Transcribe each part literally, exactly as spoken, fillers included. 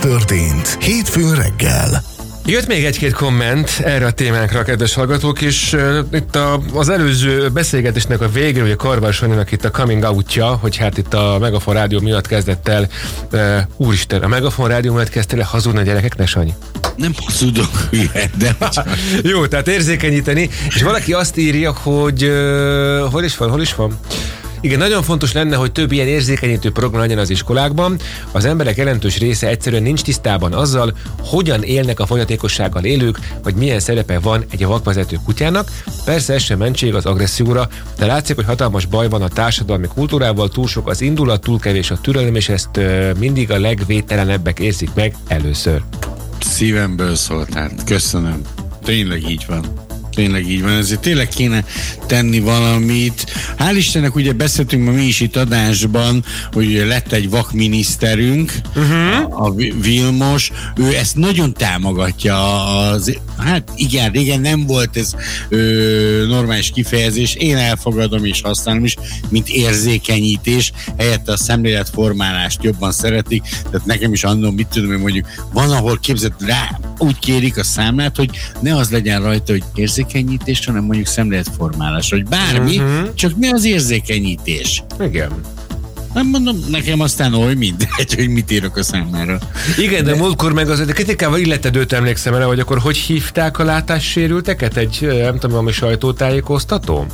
történt hétfőn reggel. Jött még egy-két komment erre a témánkra, kedves hallgatók, és uh, itt a, az előző beszélgetésnek a végén, ugye Karvas Sanyinak itt a coming outja, hogy hát itt a Megafon Rádió miatt kezdett el, uh, úristen, a Megafon Rádió miatt kezdte el hazudni a gyerekeknek, Sanyi? Nem hazudok, de... Jó, tehát érzékenyíteni, és valaki azt írja, hogy uh, hol is van, hol is van? Igen, nagyon fontos lenne, hogy több ilyen érzékenyítő program legyen az iskolákban. Az emberek jelentős része egyszerűen nincs tisztában azzal, hogyan élnek a fogyatékossággal élők, vagy milyen szerepe van egy vakvezető kutyának. Persze ez sem mentség az agresszióra, de látszik, hogy hatalmas baj van a társadalmi kultúrával, túl sok az indulat, túl kevés a türelem, és ezt ö, mindig a legvédtelenebbek érzik meg először. Szívemből szóltál. Köszönöm. Tényleg így van. Tényleg így van, ezért tényleg kéne tenni valamit. Hál' Istennek ugye beszéltünk ma mi is itt adásban, hogy lett egy vakminiszterünk, uh-huh. a, a Vilmos, ő ezt nagyon támogatja. Az, hát igen, régen nem volt ez ö, normális kifejezés, én elfogadom és használom is, mint érzékenyítés, helyette a szemléletformálást jobban szeretik, tehát nekem is annól, mit tudom, hogy mondjuk van, ahol képzeld rá, úgy kérik a számlát, hogy ne az legyen rajta, hogy érzékenyítés, hanem mondjuk szemléletformálás, vagy bármi, uh-huh. csak mi az érzékenyítés? Igen. Nem mondom, nekem aztán oly mindegy, hogy mit írok a számára. Igen, de, de múltkor meg az, de kritikával illetted őt, emlékszem el, hogy akkor hogy hívták a látássérülteket? Egy, nem tudom, ami sajtótájékoztató?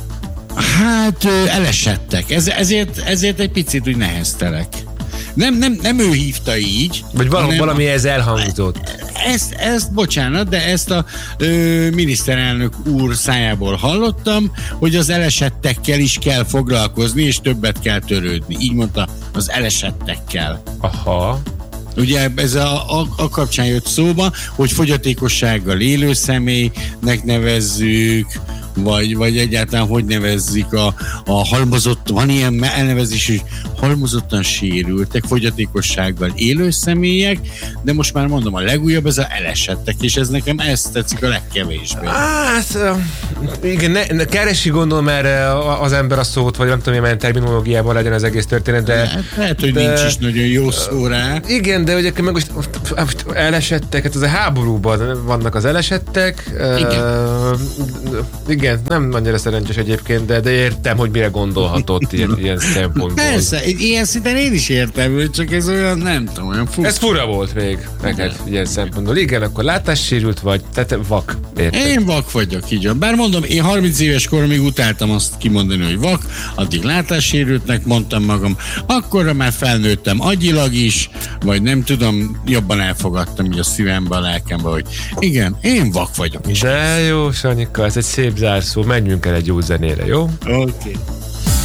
Hát elesettek. Ez, ezért, ezért egy picit úgy neheztelek. Nem, nem, nem ő hívta így. Vagy valami, valami ez elhangzott. Ezt, ezt, bocsánat, de ezt a ö, miniszterelnök úr szájából hallottam, hogy az elesettekkel is kell foglalkozni, és többet kell törődni. Így mondta, az elesettekkel. Aha. Ugye ez a, a, a kapcsán jött szóba, hogy fogyatékossággal élő személynek nevezzük, vagy, vagy egyáltalán hogy nevezzük a, a halmozott, van ilyen elnevezés, hogy halmozottan sérültek, fogyatékossággal élő személyek, de most már mondom, a legújabb ez a elesettek, és ez nekem ezt tetszik a legkevésbé. Hát, igen, ne, ne, keresi gondolom erre az ember a szót, vagy nem tudom, milyen terminológiában legyen az egész történet, de... Hát, lehet, hogy de, nincs is nagyon jó szó rá. Igen, de ugye meg most, most elesettek, hát az a háborúban vannak az elesettek. Igen. Uh, igen, nem annyira szerencsés egyébként, de, de értem, hogy mire gondolhatott ilyen, ilyen szempontból. Persze, ilyen szinten én is értem, csak ez olyan, nem tudom, olyan fura. Ez fura volt még neked ilyen szempontból. Igen, akkor látássérült vagy, tehát vak. Értem. Én vak vagyok, így van. Bár mondom, én harminc éves koromig utáltam azt kimondani, hogy vak, addig látássérültnek mondtam magam, akkorra már felnőttem agyilag is, vagy nem tudom, jobban elfogadtam így a szívembe, a lelkembe, hogy igen, én vak vagyok is. De jó, Sanyika, ez egy szép zárszó, menjünk el egy jó zenére, jó? Oké. Okay.